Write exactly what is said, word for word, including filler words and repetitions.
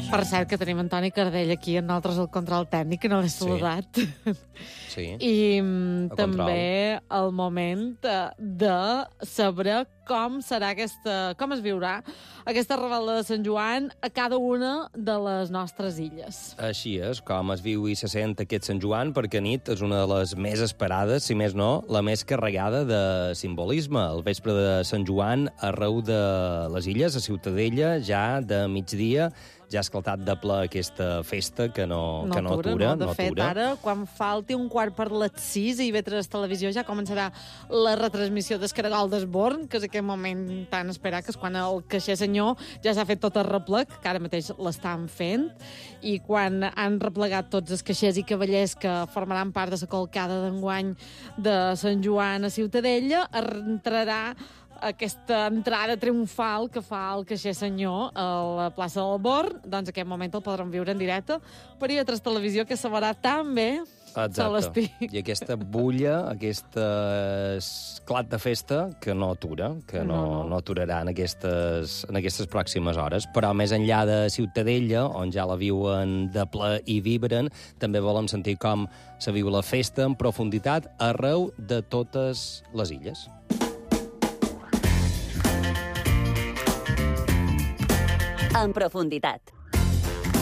Per cert, que tenim Antoni Cardell aquí amb nosaltres al control tècnic, que no l'he saludat. Sí. I mm, A també el moment eh, de saber com serà aquesta, com es viurà aquesta revetlla de Sant Joan a cada una de les nostres illes. Així és, com es viu i se sent aquest Sant Joan, perquè nit és una de les més esperades, si més no, la més carregada de simbolisme. El vespre de Sant Joan, arreu de les illes, a Ciutadella, ja de migdia, ja ha esclatat de ple aquesta festa que no, No que no atura, atura. no? De no fet, atura. ara, quan falti un quart per les sis i ve tres televisió, ja començarà la retransmissió d'Escaragol d'Esborn, que és aquest moment tan esperat, que és quan el caixer senyor ja s'ha fet tot el replec, que ara mateix l'estan fent, i quan han replegat tots els caixers i cavallers que formaran part de la colcada d'enguany de Sant Joan a Ciutadella, entrarà aquesta entrada triomfal que fa el caixer senyor a la plaça del Born. Doncs aquest moment el podrem viure en directe per I V tres Televisió, que sabrà tan bé. Exacte. I aquesta bulla, aquest esclat de festa que no atura, que no, No, no. no aturarà en aquestes, en aquestes pròximes hores. Però més enllà de Ciutadella, on ja la viuen de ple i vibren, també volem sentir com se viu la festa en profunditat arreu de totes les illes. En profunditat.